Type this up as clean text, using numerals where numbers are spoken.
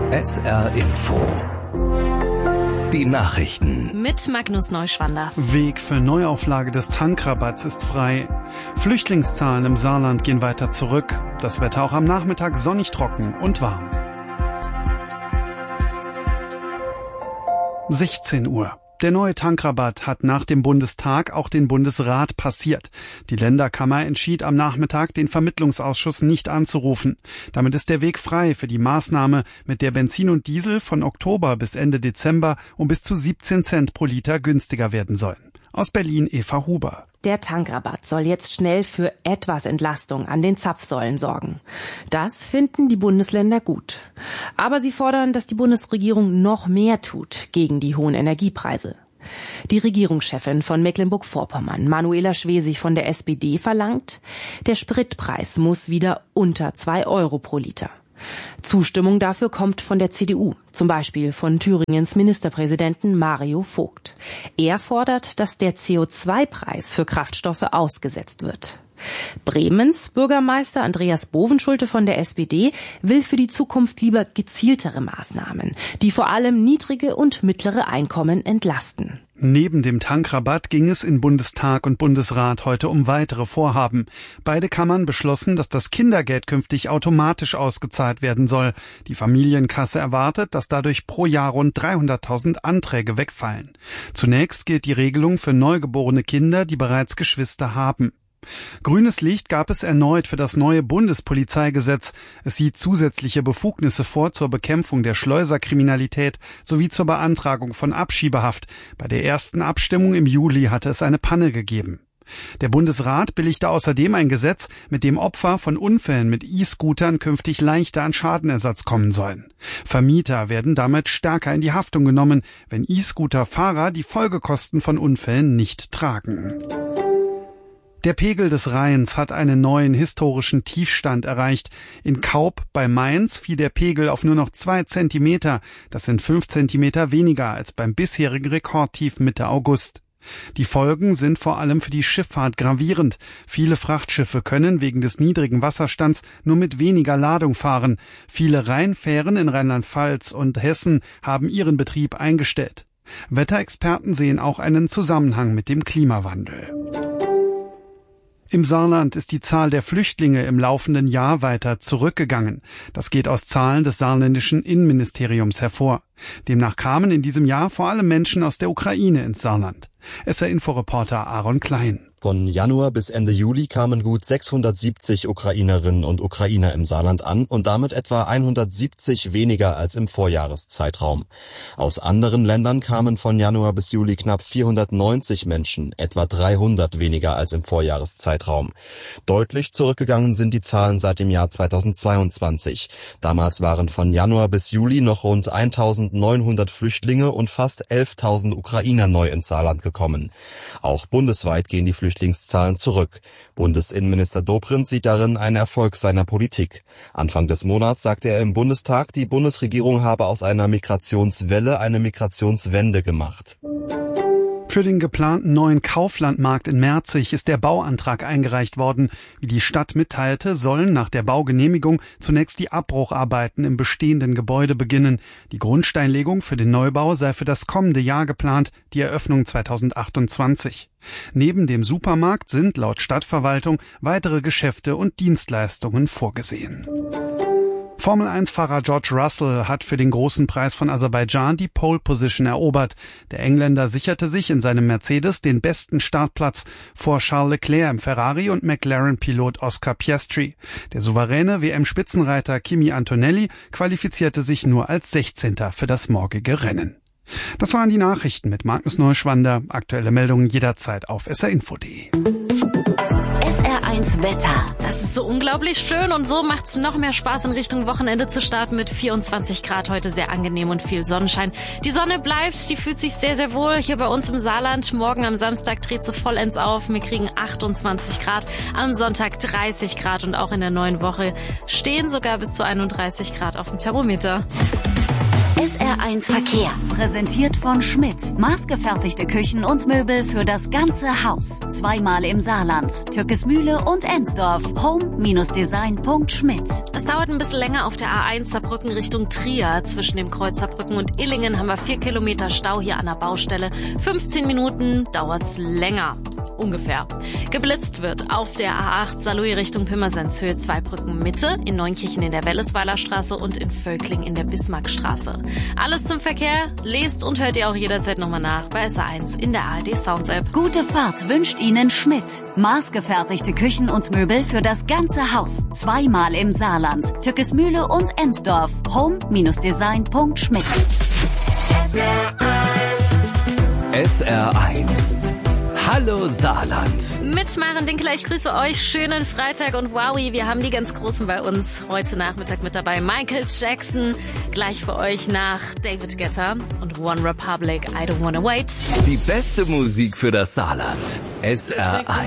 SR Info. Die Nachrichten. Mit Magnus Neuschwander. Weg für Neuauflage des Tankrabatts ist frei. Flüchtlingszahlen im Saarland gehen weiter zurück. Das Wetter auch am Nachmittag sonnig, trocken und warm. 16 Uhr. Der neue Tankrabatt hat nach dem Bundestag auch den Bundesrat passiert. Die Länderkammer entschied am Nachmittag, den Vermittlungsausschuss nicht anzurufen. Damit ist der Weg frei für die Maßnahme, mit der Benzin und Diesel von Oktober bis Ende Dezember um bis zu 17 Cent pro Liter günstiger werden sollen. Aus Berlin Eva Huber. Der Tankrabatt soll jetzt schnell für etwas Entlastung an den Zapfsäulen sorgen. Das finden die Bundesländer gut. Aber sie fordern, dass die Bundesregierung noch mehr tut gegen die hohen Energiepreise. Die Regierungschefin von Mecklenburg-Vorpommern, Manuela Schwesig von der SPD, verlangt, der Spritpreis muss wieder unter 2 Euro pro Liter. Zustimmung dafür kommt von der CDU, zum Beispiel von Thüringens Ministerpräsidenten Mario Vogt. Er fordert, dass der CO2-Preis für Kraftstoffe ausgesetzt wird. Bremens Bürgermeister Andreas Bovenschulte von der SPD will für die Zukunft lieber gezieltere Maßnahmen, die vor allem niedrige und mittlere Einkommen entlasten. Neben dem Tankrabatt ging es in Bundestag und Bundesrat heute um weitere Vorhaben. Beide Kammern beschlossen, dass das Kindergeld künftig automatisch ausgezahlt werden soll. Die Familienkasse erwartet, dass dadurch pro Jahr rund 300.000 Anträge wegfallen. Zunächst gilt die Regelung für neugeborene Kinder, die bereits Geschwister haben. Grünes Licht gab es erneut für das neue Bundespolizeigesetz. Es sieht zusätzliche Befugnisse vor zur Bekämpfung der Schleuserkriminalität sowie zur Beantragung von Abschiebehaft. Bei der ersten Abstimmung im Juli hatte es eine Panne gegeben. Der Bundesrat billigte außerdem ein Gesetz, mit dem Opfer von Unfällen mit E-Scootern künftig leichter an Schadenersatz kommen sollen. Vermieter werden damit stärker in die Haftung genommen, wenn E-Scooter-Fahrer die Folgekosten von Unfällen nicht tragen. Der Pegel des Rheins hat einen neuen historischen Tiefstand erreicht. In Kaub bei Mainz fiel der Pegel auf nur noch 2 Zentimeter. Das sind 5 Zentimeter weniger als beim bisherigen Rekordtief Mitte August. Die Folgen sind vor allem für die Schifffahrt gravierend. Viele Frachtschiffe können wegen des niedrigen Wasserstands nur mit weniger Ladung fahren. Viele Rheinfähren in Rheinland-Pfalz und Hessen haben ihren Betrieb eingestellt. Wetterexperten sehen auch einen Zusammenhang mit dem Klimawandel. Im Saarland ist die Zahl der Flüchtlinge im laufenden Jahr weiter zurückgegangen. Das geht aus Zahlen des saarländischen Innenministeriums hervor. Demnach kamen in diesem Jahr vor allem Menschen aus der Ukraine ins Saarland. SR-Info-Reporter Aaron Klein. Von Januar bis Ende Juli kamen gut 670 Ukrainerinnen und Ukrainer im Saarland an und damit etwa 170 weniger als im Vorjahreszeitraum. Aus anderen Ländern kamen von Januar bis Juli knapp 490 Menschen, etwa 300 weniger als im Vorjahreszeitraum. Deutlich zurückgegangen sind die Zahlen seit dem Jahr 2022. Damals waren von Januar bis Juli noch rund 1.900 Flüchtlinge und fast 11.000 Ukrainer neu ins Saarland gekommen. Auch bundesweit gehen die Flüchtlingszahlen zurück. Bundesinnenminister Dobrindt sieht darin einen Erfolg seiner Politik. Anfang des Monats sagte er im Bundestag, die Bundesregierung habe aus einer Migrationswelle eine Migrationswende gemacht. Für den geplanten neuen Kauflandmarkt in Merzig ist der Bauantrag eingereicht worden. Wie die Stadt mitteilte, sollen nach der Baugenehmigung zunächst die Abbrucharbeiten im bestehenden Gebäude beginnen. Die Grundsteinlegung für den Neubau sei für das kommende Jahr geplant, die Eröffnung 2028. Neben dem Supermarkt sind laut Stadtverwaltung weitere Geschäfte und Dienstleistungen vorgesehen. Formel-1-Fahrer George Russell hat für den großen Preis von Aserbaidschan die Pole-Position erobert. Der Engländer sicherte sich in seinem Mercedes den besten Startplatz vor Charles Leclerc im Ferrari und McLaren-Pilot Oscar Piastri. Der souveräne WM-Spitzenreiter Kimi Antonelli qualifizierte sich nur als 16. für das morgige Rennen. Das waren die Nachrichten mit Magnus Neuschwander. Aktuelle Meldungen jederzeit auf srinfo.de. SR1 Wetter. Das ist so unglaublich schön und so macht's noch mehr Spaß, in Richtung Wochenende zu starten mit 24 Grad. Heute sehr angenehm und viel Sonnenschein. Die Sonne bleibt, die fühlt sich sehr, sehr wohl hier bei uns im Saarland. Morgen am Samstag dreht sie vollends auf. Wir kriegen 28 Grad, am Sonntag 30 Grad und auch in der neuen Woche stehen sogar bis zu 31 Grad auf dem Thermometer. SR1 Verkehr, präsentiert von Schmidt. Maßgefertigte Küchen und Möbel für das ganze Haus. Zweimal im Saarland, Türkesmühle und Ensdorf. home-design.schmidt. Es dauert ein bisschen länger auf der A1 Saarbrücken Richtung Trier. Zwischen dem Kreuz Saarbrücken und Illingen haben wir 4 Kilometer Stau hier an der Baustelle. 15 Minuten dauert's länger. Ungefähr. Geblitzt wird auf der A8 Saarlouis Richtung Pirmasenshöhe, Zweibrücken Mitte, in Neunkirchen in der Wellesweiler Straße und in Völkling in der Bismarckstraße. Alles zum Verkehr lest und hört ihr auch jederzeit nochmal nach bei SR1 in der ARD Sounds App. Gute Fahrt wünscht Ihnen Schmidt. Maßgefertigte Küchen und Möbel für das ganze Haus. Zweimal im Saarland, Türkesmühle und Ensdorf. home-design.schmidt. SR1. Hallo Saarland. Mitmachen, Dinkler, ich grüße euch. Schönen Freitag und wowi, wir haben die ganz Großen bei uns heute Nachmittag mit dabei. Michael Jackson, gleich für euch nach David Guetta und One Republic, I Don't Wanna Wait. Die beste Musik für das Saarland. SR1.